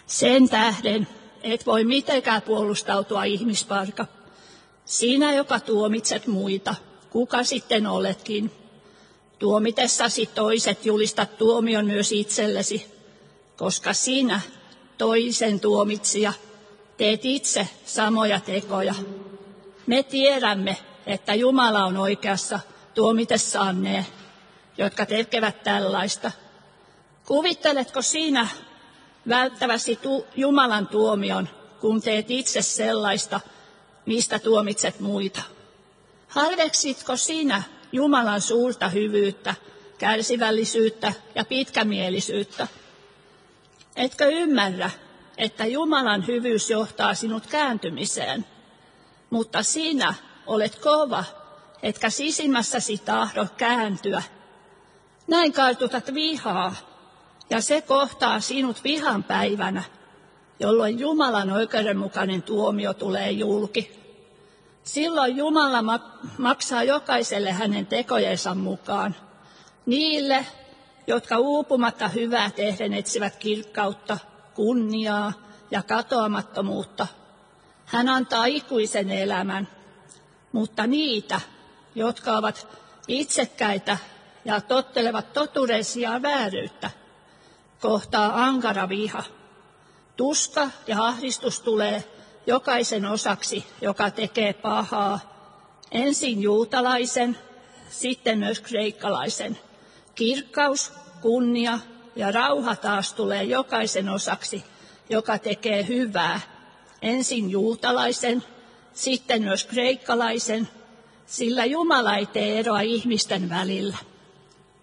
Sen tähden et voi mitenkään puolustautua ihmisparka. Sinä, joka tuomitset muita, kuka sitten oletkin. Tuomitessasi toiset julistat tuomion myös itsellesi, koska sinä, toisen tuomitsija, teet itse samoja tekoja. Me tiedämme, että Jumala on oikeassa tuomitessaan ne, jotka tekevät tällaista. Kuvitteletko sinä välttäväsi Jumalan tuomion, kun teet itse sellaista, mistä tuomitset muita? Halveksitko sinä Jumalan suurta hyvyyttä, kärsivällisyyttä ja pitkämielisyyttä? Etkö ymmärrä, että Jumalan hyvyys johtaa sinut kääntymiseen? Mutta sinä olet kova, etkä sisimmässäsi tahdo kääntyä. Näin kartutat vihaa, ja se kohtaa sinut vihan päivänä, jolloin Jumalan oikeudenmukainen tuomio tulee julki. Silloin Jumala maksaa jokaiselle hänen tekojensa mukaan. Niille, jotka uupumatta hyvää tehden etsivät kirkkautta, kunniaa ja katoamattomuutta. Hän antaa ikuisen elämän, mutta niitä, jotka ovat itsekkäitä ja tottelevat totuuden sijaan vääryyttä, kohtaa ankara viha. Tuska ja ahdistus tulee jokaisen osaksi, joka tekee pahaa, ensin juutalaisen, sitten myös kreikkalaisen. Kirkkaus, kunnia ja rauha taas tulee jokaisen osaksi, joka tekee hyvää, ensin juutalaisen, sitten myös kreikkalaisen, sillä Jumala ei tee eroa ihmisten välillä.